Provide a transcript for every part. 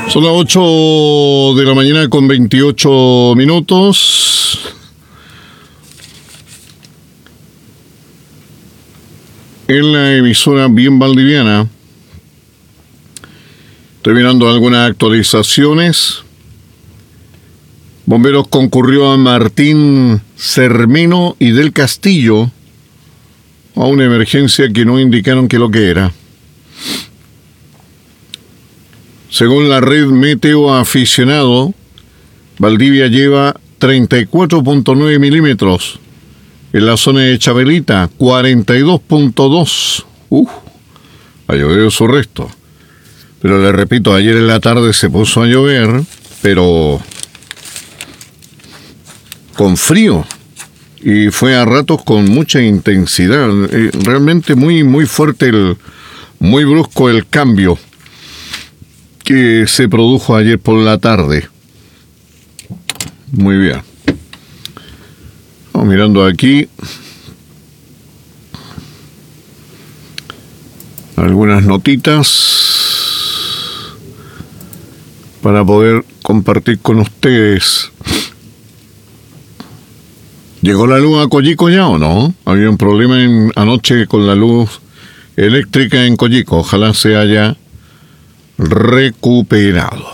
Son las 8 de la mañana con 28 minutos. En la emisora Bien Valdiviana, estoy mirando algunas actualizaciones. Bomberos concurrió a Martín Cermeno y del Castillo a una emergencia que no indicaron qué lo que era. Según la red Meteo Aficionado, Valdivia lleva 34.9 milímetros. En la zona de Chabelita, 42.2. Ha llovido su resto. Pero le repito, ayer en la tarde se puso a llover, pero con frío. Y fue a ratos con mucha intensidad. Realmente muy fuerte, muy brusco el cambio que se produjo ayer por la tarde. Muy bien. Vamos mirando aquí algunas notitas para poder compartir con ustedes. ¿Llegó la luz a Coyico ya o no? Había un problema anoche con la luz eléctrica en Coyico. Ojalá se haya recuperado.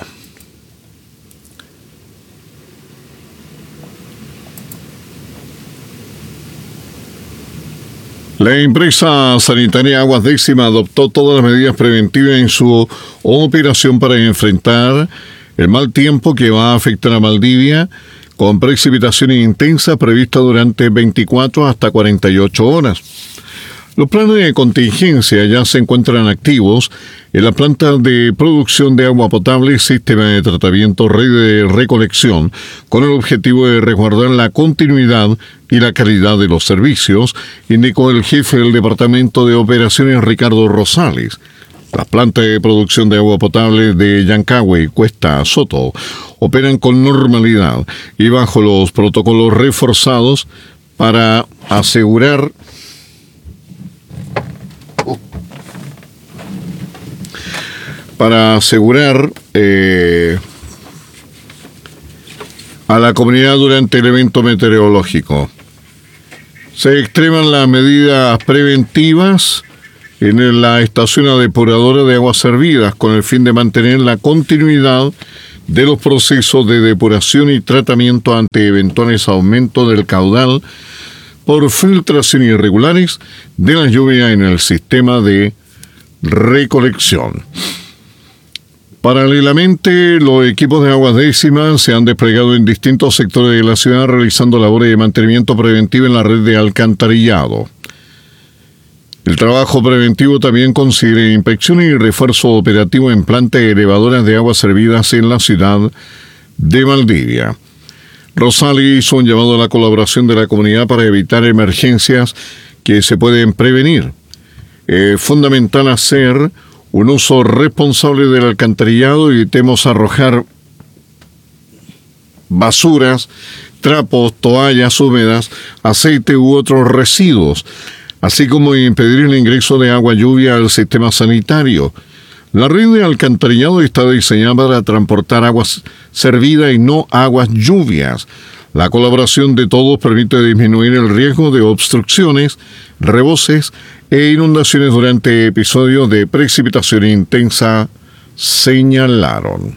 La empresa sanitaria Aguas Décima adoptó todas las medidas preventivas en su operación para enfrentar el mal tiempo que va a afectar a Valdivia, con precipitaciones intensas previstas durante 24 hasta 48 horas. Los planes de contingencia ya se encuentran activos en la planta de producción de agua potable, sistema de tratamiento, red de recolección, con el objetivo de resguardar la continuidad y la calidad de los servicios, indicó el jefe del Departamento de Operaciones, Ricardo Rosales. Las plantas de producción de agua potable de Yancahue y Cuesta Soto operan con normalidad y bajo los protocolos reforzados para asegurar a la comunidad durante el evento meteorológico. Se extreman las medidas preventivas en la estación depuradora de aguas servidas con el fin de mantener la continuidad de los procesos de depuración y tratamiento ante eventuales aumentos del caudal por filtraciones irregulares de la lluvia en el sistema de recolección. Paralelamente, los equipos de Aguas Décimas se han desplegado en distintos sectores de la ciudad realizando labores de mantenimiento preventivo en la red de alcantarillado. El trabajo preventivo también considera inspecciones y refuerzo operativo en plantas elevadoras de aguas servidas en la ciudad de Valdivia. Rosales hizo un llamado a la colaboración de la comunidad para evitar emergencias que se pueden prevenir. Es fundamental hacer un uso responsable del alcantarillado y evitemos arrojar basuras, trapos, toallas húmedas, aceite u otros residuos, así como impedir el ingreso de agua lluvia al sistema sanitario. La red de alcantarillado está diseñada para transportar aguas servidas y no aguas lluvias. La colaboración de todos permite disminuir el riesgo de obstrucciones, reboses e inundaciones durante episodios de precipitación intensa, señalaron.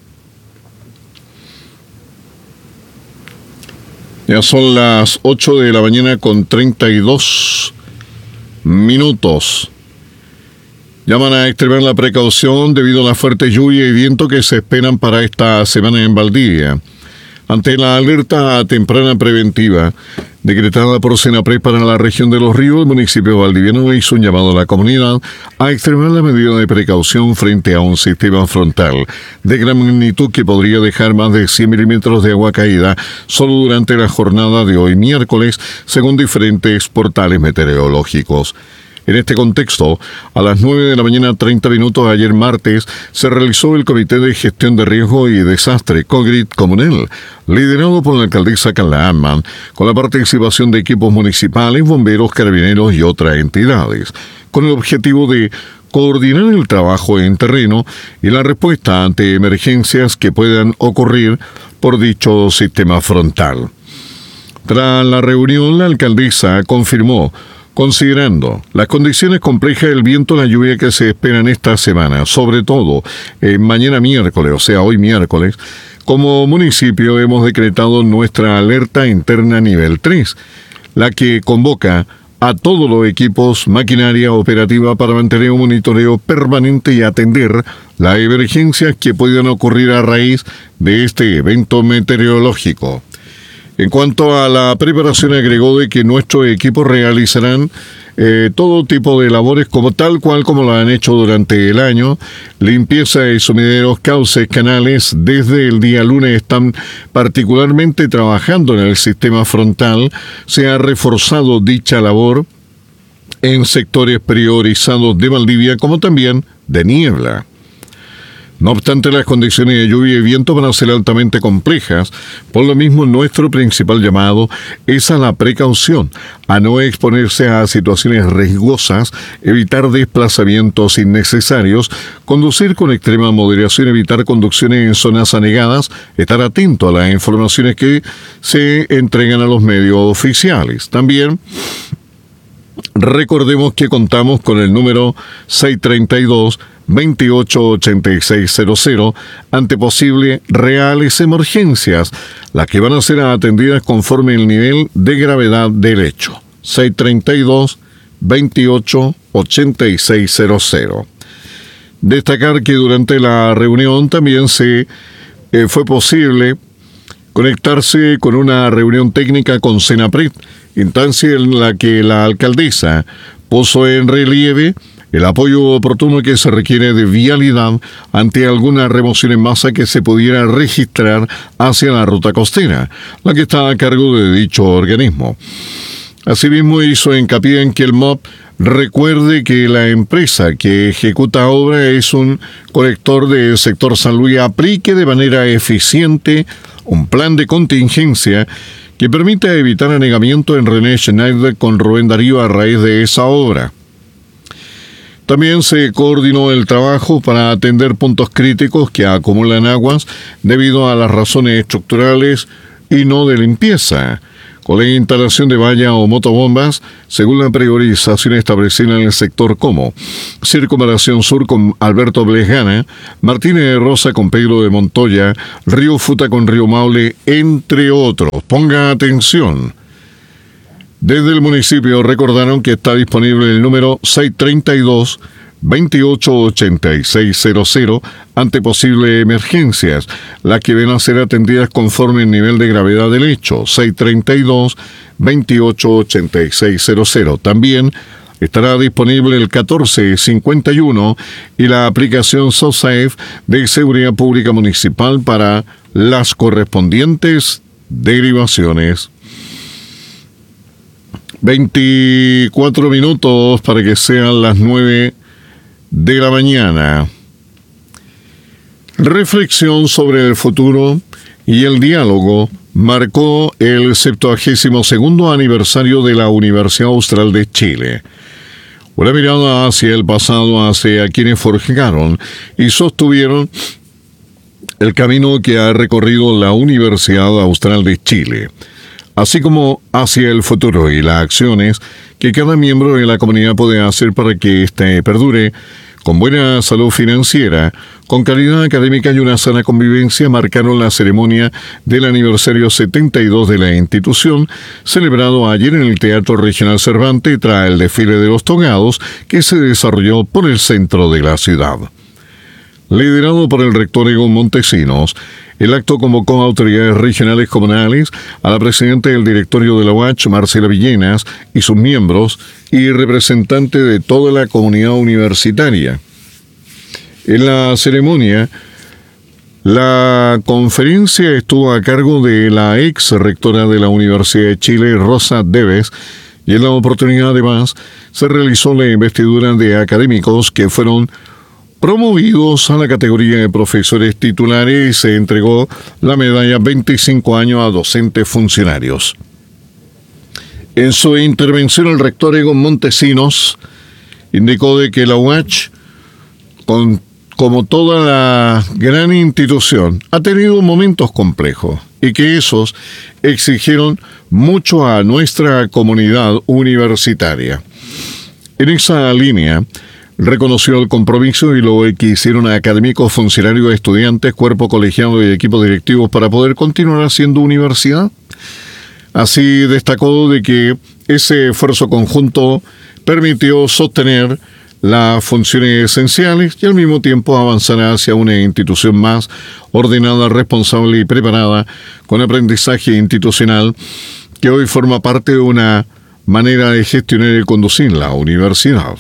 Ya son las 8 de la mañana con 32 minutos. Llaman a extremar la precaución debido a la fuerte lluvia y viento que se esperan para esta semana en Valdivia. Ante la alerta temprana preventiva decretada por Senapred para la región de Los Ríos, el municipio valdiviano hizo un llamado a la comunidad a extremar la medida de precaución frente a un sistema frontal de gran magnitud que podría dejar más de 100 milímetros de agua caída solo durante la jornada de hoy miércoles, según diferentes portales meteorológicos. En este contexto, a las 9 de la mañana 30 minutos ayer martes, se realizó el Comité de Gestión de Riesgo y Desastre, COGRID Comunal, liderado por la alcaldesa Carla Amman, con la participación de equipos municipales, bomberos, carabineros y otras entidades, con el objetivo de coordinar el trabajo en terreno y la respuesta ante emergencias que puedan ocurrir por dicho sistema frontal. Tras la reunión, la alcaldesa confirmó, considerando las condiciones complejas del viento y la lluvia que se esperan esta semana, sobre todo mañana miércoles, o sea, hoy miércoles, como municipio hemos decretado nuestra alerta interna nivel 3, la que convoca a todos los equipos, maquinaria operativa para mantener un monitoreo permanente y atender las emergencias que puedan ocurrir a raíz de este evento meteorológico. En cuanto a la preparación, agregó de que nuestros equipos realizarán todo tipo de labores tal cual como lo han hecho durante el año. Limpieza de sumideros, cauces, canales. Desde el día lunes están particularmente trabajando en el sistema frontal. Se ha reforzado dicha labor en sectores priorizados de Valdivia como también de Niebla. No obstante, las condiciones de lluvia y viento van a ser altamente complejas. Por lo mismo, nuestro principal llamado es a la precaución, a no exponerse a situaciones riesgosas, evitar desplazamientos innecesarios, conducir con extrema moderación, evitar conducciones en zonas anegadas, estar atento a las informaciones que se entregan a los medios oficiales. También recordemos que contamos con el número 632-288600 ante posibles reales emergencias, las que van a ser atendidas conforme el nivel de gravedad del hecho. 632-288600. Destacar que durante la reunión también fue posible conectarse con una reunión técnica con Senapred, instancia en la que la alcaldesa puso en relieve el apoyo oportuno que se requiere de vialidad ante alguna remoción en masa que se pudiera registrar hacia la ruta costera, la que está a cargo de dicho organismo. Asimismo, hizo hincapié en que el MOP recuerde que la empresa que ejecuta obra es un colector del sector salud y aplique de manera eficiente un plan de contingencia que permita evitar anegamiento en René Schneider con Rubén Darío a raíz de esa obra. También se coordinó el trabajo para atender puntos críticos que acumulan aguas debido a las razones estructurales y no de limpieza, con la instalación de vallas o motobombas, según la priorización establecida en el sector como Circunvalación Sur con Alberto Blesgana, Martínez de Rosa con Pedro de Montoya, Río Futa con Río Maule, entre otros. Ponga atención. Desde el municipio recordaron que está disponible el número 632-288600 ante posibles emergencias, las que deben ser atendidas conforme el nivel de gravedad del hecho. 632-288600. También estará disponible el 1451 y la aplicación SOSAEF de Seguridad Pública Municipal para las correspondientes derivaciones. 24 minutos para que sean las 9 de la mañana. Reflexión sobre el futuro y el diálogo marcó el 72º aniversario de la Universidad Austral de Chile. Una mirada hacia el pasado, hacia quienes forjaron y sostuvieron el camino que ha recorrido la Universidad Austral de Chile, así como hacia el futuro y las acciones que cada miembro de la comunidad puede hacer para que éste perdure con buena salud financiera, con calidad académica y una sana convivencia. Marcaron la ceremonia del aniversario 72 de la institución, celebrado ayer en el Teatro Regional Cervantes tras el desfile de los togados que se desarrolló por el centro de la ciudad. Liderado por el rector Egon Montesinos, el acto convocó a autoridades regionales comunales, a la presidenta del directorio de la UACH, Marcela Villenas, y sus miembros, y representantes de toda la comunidad universitaria. En la ceremonia, la conferencia estuvo a cargo de la ex rectora de la Universidad de Chile, Rosa Deves, Y en la oportunidad, además, se realizó la investidura de académicos que fueron promovidos a la categoría de profesores titulares y se entregó la medalla 25 años a docentes funcionarios. En su intervención, el rector Egon Montesinos indicó de que la UACH, como toda la gran institución, ha tenido momentos complejos y que esos exigieron mucho a nuestra comunidad universitaria. En esa línea, reconoció el compromiso y lo que hicieron académicos, funcionarios, estudiantes, cuerpo colegiado y equipos directivos para poder continuar haciendo universidad. Así destacó de que ese esfuerzo conjunto permitió sostener las funciones esenciales y al mismo tiempo avanzar hacia una institución más ordenada, responsable y preparada con aprendizaje institucional que hoy forma parte de una manera de gestionar y conducir la universidad.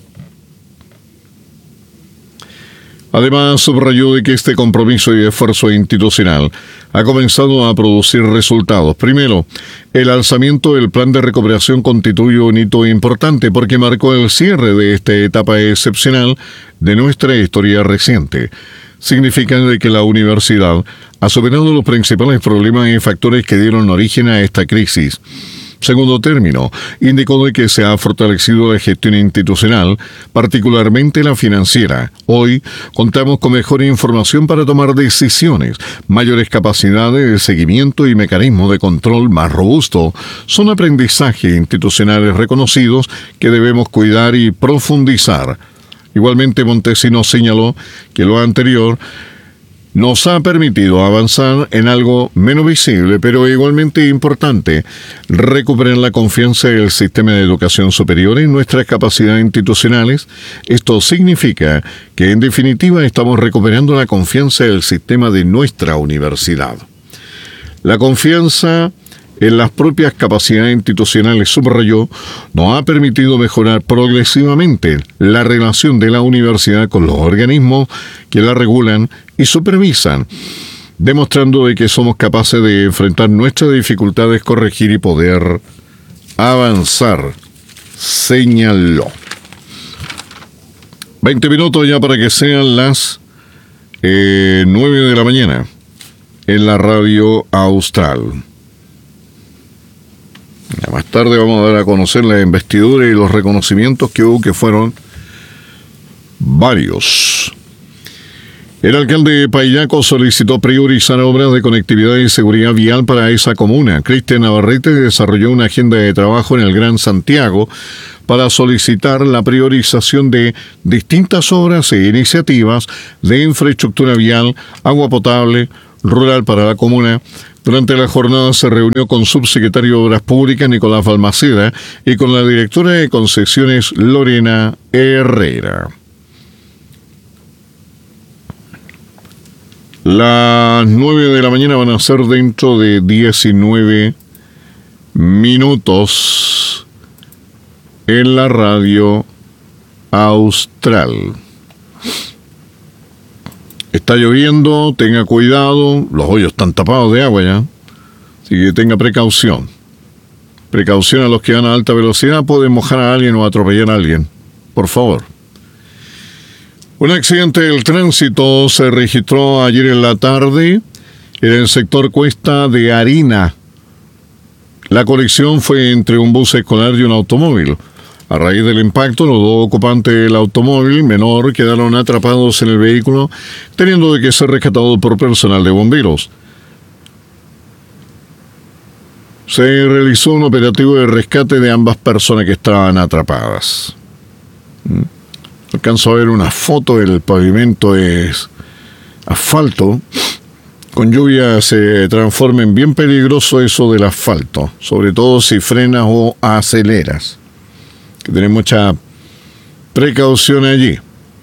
Además, subrayó de que este compromiso y esfuerzo institucional ha comenzado a producir resultados. Primero, el alzamiento del plan de recuperación constituye un hito importante porque marcó el cierre de esta etapa excepcional de nuestra historia reciente. Significa de que la universidad ha superado los principales problemas y factores que dieron origen a esta crisis. Segundo término, indicó de que se ha fortalecido la gestión institucional, particularmente la financiera. Hoy contamos con mejor información para tomar decisiones, mayores capacidades de seguimiento y mecanismos de control más robustos. Son aprendizajes institucionales reconocidos que debemos cuidar y profundizar. Igualmente, Montesinos señaló que lo anterior nos ha permitido avanzar en algo menos visible, pero igualmente importante, recuperar la confianza del sistema de educación superior en nuestras capacidades institucionales. Esto significa que, en definitiva, estamos recuperando la confianza del sistema de nuestra universidad. La confianza en las propias capacidades institucionales, subrayó, nos ha permitido mejorar progresivamente la relación de la universidad con los organismos que la regulan y supervisan, demostrando de que somos capaces de enfrentar nuestras dificultades, corregir y poder avanzar, señaló. 20 minutos ya para que sean las 9 de la mañana en la Radio Austral. Más tarde vamos a dar a conocer la investidura y los reconocimientos que hubo, que fueron varios. El alcalde de Payaco solicitó priorizar obras de conectividad y seguridad vial para esa comuna. Cristian Navarrete desarrolló una agenda de trabajo en el Gran Santiago para solicitar la priorización de distintas obras e iniciativas de infraestructura vial, agua potable, rural para la comuna. Durante la jornada se reunió con subsecretario de Obras Públicas Nicolás Balmaceda y con la directora de concesiones Lorena Herrera. Las 9 de la mañana van a ser dentro de 19 minutos en la Radio Austral. Está lloviendo, tenga cuidado, los hoyos están tapados de agua ya, así que tenga precaución. Precaución a los que van a alta velocidad, pueden mojar a alguien o atropellar a alguien, por favor. Un accidente del tránsito se registró ayer en la tarde en el sector Cuesta de Harina. La colisión fue entre un bus escolar y un automóvil. A raíz del impacto, los dos ocupantes del automóvil menor quedaron atrapados en el vehículo, teniendo de que ser rescatados por personal de bomberos. Se realizó un operativo de rescate de ambas personas que estaban atrapadas. Alcanzo a ver una foto, el pavimento es asfalto. Con lluvia se transforma en bien peligroso eso del asfalto, sobre todo si frenas o aceleras. Que tener mucha precaución allí.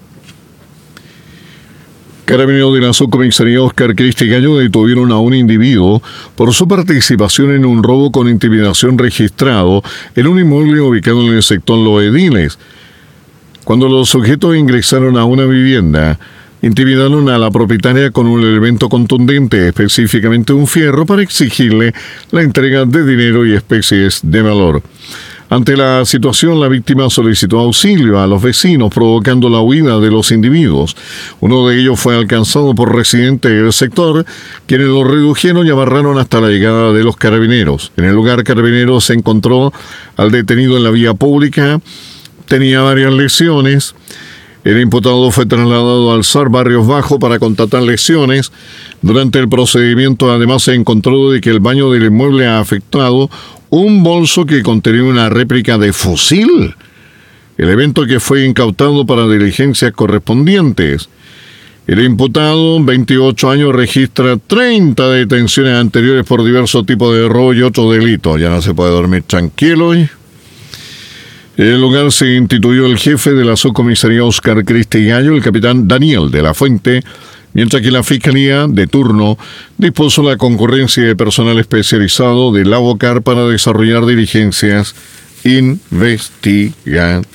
Carabineros de la subcomisaría Oscar Cristi Gallo detuvieron a un individuo por su participación en un robo con intimidación registrado en un inmueble ubicado en el sector Los Ediles. Cuando los sujetos ingresaron a una vivienda, intimidaron a la propietaria con un elemento contundente, específicamente un fierro, para exigirle la entrega de dinero y especies de valor. Ante la situación, la víctima solicitó auxilio a los vecinos, provocando la huida de los individuos. Uno de ellos fue alcanzado por residentes del sector, quienes lo redujeron y amarraron hasta la llegada de los carabineros. En el lugar, Carabineros se encontró al detenido en la vía pública. Tenía varias lesiones. El imputado fue trasladado al SAR Barrios Bajos para constatar lesiones. Durante el procedimiento, además, se encontró de que el baño del inmueble ha afectado un bolso que contenía una réplica de fusil, elemento que fue incautado para diligencias correspondientes. El imputado, 28 años, registra 30 detenciones anteriores por diversos tipos de robo y otros delitos. Ya no se puede dormir tranquilo. En el lugar se instituyó el jefe de la subcomisaría Oscar Cristi Gallo, el capitán Daniel de la Fuente, mientras que la Fiscalía de turno dispuso la concurrencia de personal especializado del ABOCAR para desarrollar diligencias investigativas.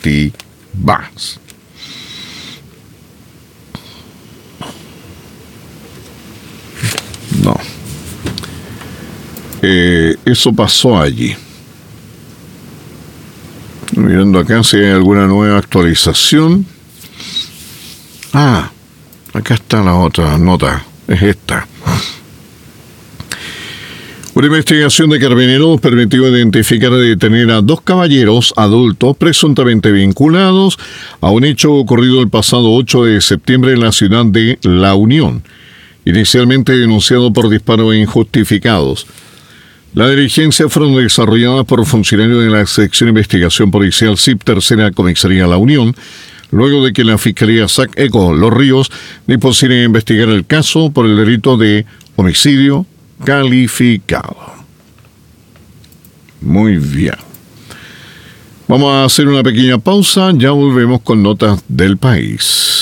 No. Eso pasó allí. Mirando acá si hay alguna nueva actualización. Acá está la otra nota, es esta. Una investigación de Carabineros permitió identificar y detener a 2 caballeros adultos presuntamente vinculados a un hecho ocurrido el pasado 8 de septiembre en la ciudad de La Unión, inicialmente denunciado por disparos injustificados. La diligencia fueron desarrolladas por funcionarios de la Sección de Investigación Policial SIP Tercera Comisaría La Unión, luego de que la Fiscalía SAC-ECO Los Ríos dispusiera investigar el caso por el delito de homicidio calificado. Muy bien. Vamos a hacer una pequeña pausa, ya volvemos con notas del país.